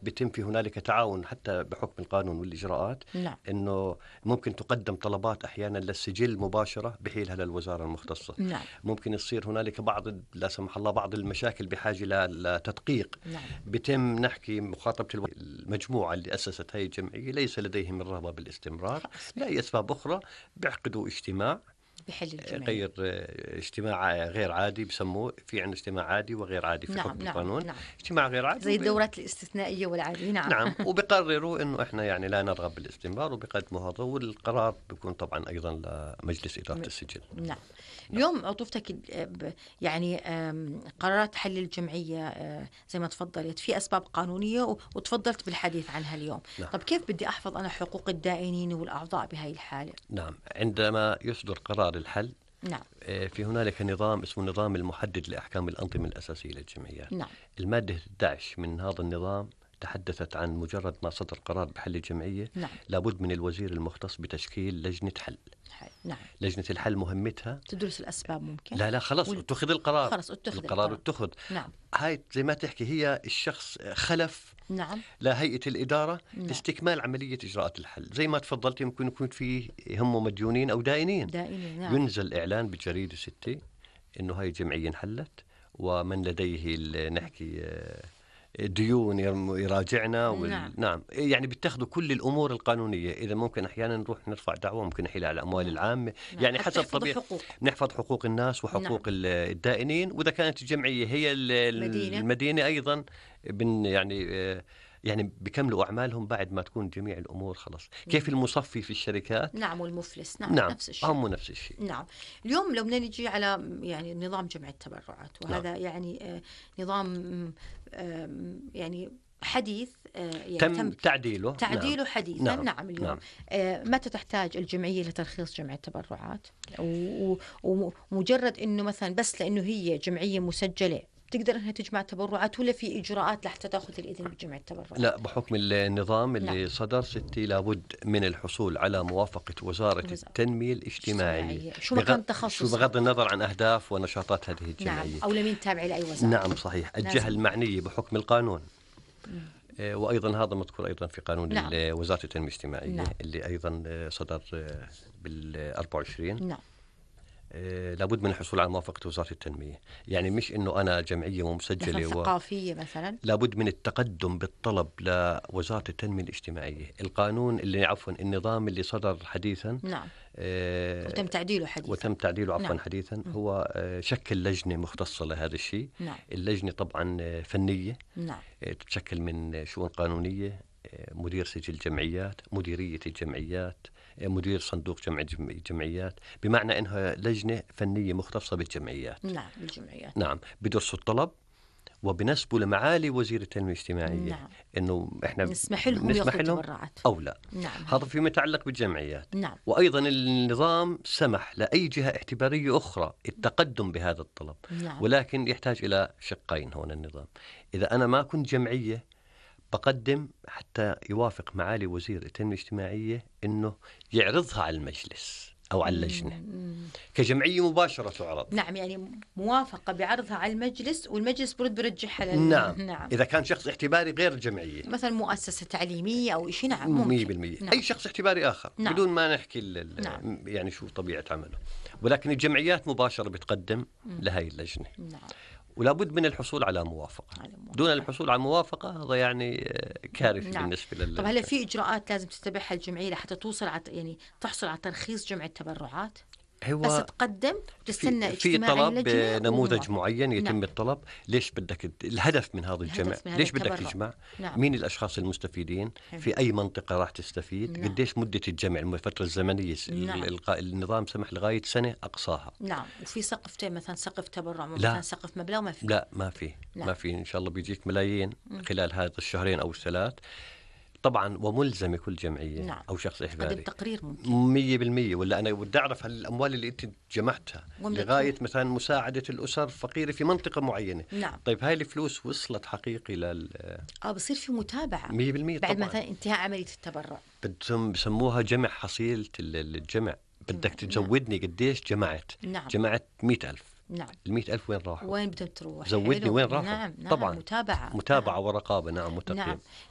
الجمعيات بيتم في هنالك تعاون حتى بحكم القانون والإجراءات، نعم. أنه ممكن تقدم طلبات أحيانا للسجل مباشرة بحيلها للوزارة المختصة. نعم. ممكن يصير هنالك بعض لا سمح الله بعض المشاكل بحاجة لتدقيق. نعم. بيتم نحكي مخاطبة المجموعة اللي أسست هاي الجمعية ليس لديهم الرغبة بالاستمرار لأي أسباب أخرى، بيعقدوا اجتماع بحل الجمعية. غير اجتماع غير عادي، بسموه في عندنا اجتماع عادي وغير عادي في نعم. حكم نعم. القانون. نعم. اجتماع غير عادي زي الدورات الاستثنائية والعادية. نعم. نعم. وبقرروا انه احنا يعني لا نرغب بالاستمرار وبقدموا هذا، والقرار بيكون طبعا ايضا لمجلس اداره السجل. نعم. اليوم عطوفتك يعني قرارات حل الجمعية زي ما تفضلت في أسباب قانونية وتفضلت بالحديث عنها اليوم. نعم. طب كيف بدي أحفظ أنا حقوق الدائنين والأعضاء بهاي الحالة؟ نعم. عندما يصدر قرار الحل، نعم. في هنالك نظام اسمه النظام المحدد لأحكام الأنظمة الأساسية للجمعيات. نعم. المادة 11 من هذا النظام تحدثت عن مجرد ما صدر قرار بحل الجمعية نعم. لابد من الوزير المختص بتشكيل لجنة حل. نعم. لجنة الحل مهمتها تدرس الأسباب ممكن؟ لا خلص اتخذ القرار. خلص اتخذ القرار اتخذ. نعم. هاي زي ما تحكي هي الشخص خلف نعم. لهيئة الإدارة نعم. لاستكمال عملية إجراءات الحل. زي ما تفضلت يمكن يكون فيه هم مديونين أو دائنين. نعم. ينزل إعلان بالجريدة 6 إنه هاي الجمعية انحلت ومن لديه نحكي ديون يراجعنا. نعم. نعم. يعني بيتخذوا كل الأمور القانونية. إذا ممكن أحيانا نروح نرفع دعوة، ممكن نحيل على الأموال العامة. نعم. يعني حسب طبيعة نحفظ حقوق الناس وحقوق الدائنين. وإذا كانت الجمعية هي المدينة أيضا يعني بيكملوا أعمالهم بعد ما تكون جميع الأمور خلاص. كيف المصفي في الشركات؟ نعم. والمفلس. نعم. نعم. نفس الشيء. هم نفس الشيء. نعم. اليوم لو بدنا نجي على يعني نظام جمع التبرعات، وهذا نعم. يعني نظام يعني حديث، يعني تم تعديله نعم. حديثا. نعم. نعم. اليوم نعم. متى تحتاج الجمعية لترخيص جمع التبرعات؟ ومجرد إنه مثلا بس لأنه هي جمعية مسجلة تقدر أنها تجمع تبرعات، ولا في إجراءات لحتى تأخذ الإذن بجمع التبرعات؟ لا، بحكم النظام اللي نعم. صدر 6 لابد من الحصول على موافقة وزارة التنمية الاجتماعية. شو ما كان تخصص، بغض النظر عن أهداف ونشاطات هذه الجمعية. نعم. أو لمين تابع لأي وزارة. نعم صحيح. الجهة المعنية بحكم القانون. وأيضا هذا مذكور أيضا في قانون نعم. وزارة التنمية الاجتماعية. نعم. اللي أيضا صدر بال24. نعم. لابد من الحصول على موافقة وزارة التنمية. يعني مش إنه أنا جمعية مسجلة ثقافية مثلا. لابد من التقدم بالطلب لوزارة التنمية الاجتماعية. القانون اللي النظام اللي صدر حديثا. نعم. وتم تعديله نعم. حديثا. هو شكل لجنة مختصة لهذا الشيء. نعم. اللجنة طبعا فنية. نعم. تتشكل من شؤون قانونية، مدير سجل جمعيات، مديرية الجمعيات، مدير صندوق جمع الجمعيات، بمعنى أنها لجنة فنية مختصة بالجمعيات. نعم. بالجمعيات. نعم. بدرسوا الطلب وبنسبوا لمعالي وزير التنمية الاجتماعية. نعم. إنه إحنا نسمح لهم تبرعات أو لا. نعم. هذا فيما يتعلق بالجمعيات. نعم. وأيضا النظام سمح لأي جهة اعتبارية أخرى التقدم بهذا الطلب. نعم. ولكن يحتاج إلى شقين هون النظام. إذا أنا ما كنت جمعية بقدم حتى يوافق معالي وزير التنمية الاجتماعية إنه يعرضها على المجلس أو على اللجنة. كجمعية مباشرة تعرض. نعم. يعني موافقة بعرضها على المجلس، والمجلس برجعها نعم. نعم. إذا كان شخص اعتباري غير جمعية، مثلا مؤسسة تعليمية أو شيء. نعم. ممكن. 100%. نعم. أي شخص اعتباري آخر. نعم. بدون ما نحكي نعم. يعني شو طبيعة عمله. ولكن الجمعيات مباشرة بتقدم لهي اللجنة. نعم. ولا بد من الحصول على موافقة. دون الحصول على موافقة هذا يعني كارثة. نعم. بالنسبة طب هل في إجراءات لازم تتبعها الجمعية لحتى توصل يعني تحصل على ترخيص جمع التبرعات؟ بس تقدم وتستنى اجتماع طلب نموذج معين يتم. نعم. الطلب ليش بدك الهدف من هذا الجمع، ليش بدك تجمع. نعم. مين الأشخاص المستفيدين. في أي منطقة راح تستفيد. نعم. قديش مدة الجمع، الفترة الزمنية. نعم. النظام سمح لغاية سنة أقصاها. نعم. وفي سقف مثلا سقف تبرع مثلا سقف مبلغ ما في. لا ما في. نعم. ما في. إن شاء الله بيجيك ملايين خلال هذا الشهرين أو الثلاث طبعا. وملزمة كل جمعية. نعم. أو شخص إحباري قدم تقرير ممكن 100%. ولا أنا بدي أعرف هالأموال اللي أنت جمعتها لغاية مثلا مساعدة الأسر الفقيرة في منطقة معينة. نعم. طيب هاي الفلوس وصلت حقيقي بصير في متابعة 100% بعد مثلا انتهاء عملية التبرع. بسموها جمع حصيلة الجمع. بدك تزودني قديش جمعت. نعم. جمعت 100,000. نعم. 100,000 وين راحوا؟ وين بدهم تروح؟ زودني وين راحوا؟ نعم. طبعا متابعة نعم. ورقابة. نعم. نعم.